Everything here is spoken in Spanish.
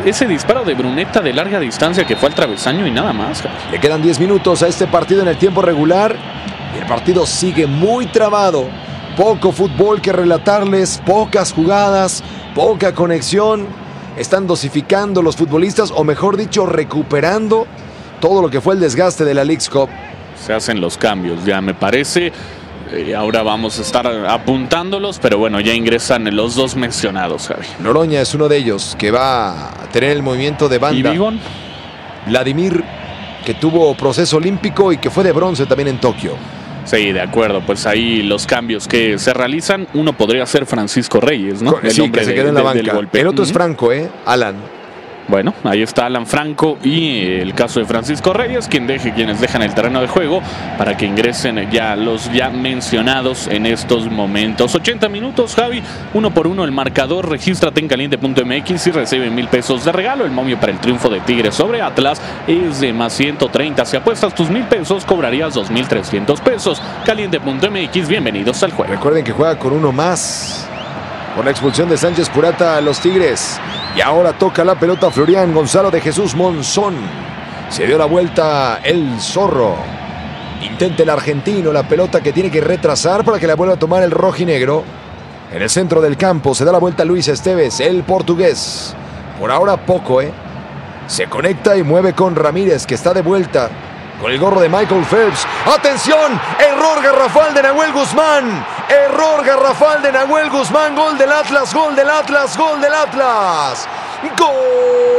ese disparo de Brunetta de larga distancia que fue al travesaño y nada más. Le quedan 10 minutos a este partido en el tiempo regular y el partido sigue muy trabado. Poco fútbol que relatarles, pocas jugadas, poca conexión. Están dosificando los futbolistas, o mejor dicho, recuperando todo lo que fue el desgaste de la Leagues Cup. Se hacen los cambios, ya me parece. Ahora vamos a estar apuntándolos, pero bueno, ya ingresan los dos mencionados, Javi. Noroña es uno de ellos que va a tener el movimiento de banda. ¿Y Vigón? Vladimir, que tuvo proceso olímpico y que fue de bronce también en Tokio. Sí, de acuerdo, pues ahí los cambios que se realizan, uno podría ser Francisco Reyes, ¿no? Sí, el hombre que se queda en la banca. El otro es Franco, Alan. Bueno, ahí está Alan Franco y el caso de Francisco Reyes, quienes dejan el terreno de juego para que ingresen ya los ya mencionados en estos momentos. 80 minutos, Javi, 1 por 1 el marcador. Regístrate en caliente.mx y recibe 1,000 pesos de regalo. El momio para el triunfo de Tigres sobre Atlas es de más 130. Si apuestas tus 1,000 pesos, cobrarías 2,300 pesos. Caliente.mx, bienvenidos al juego. Recuerden que juega con uno más por la expulsión de Sánchez Purata a los Tigres. Y ahora toca la pelota Florian Gonzalo de Jesús Monzón. Se dio la vuelta el Zorro. Intenta el argentino la pelota que tiene que retrasar para que la vuelva a tomar el rojinegro. En el centro del campo se da la vuelta Luis Esteves, el portugués. Por ahora poco, Se conecta y mueve con Ramírez, que está de vuelta con el gorro de Michael Phelps. ¡Atención! Error garrafal de Nahuel Guzmán. Error garrafal de Nahuel Guzmán. Gol del Atlas, gol del Atlas, gol del Atlas. ¡Gol!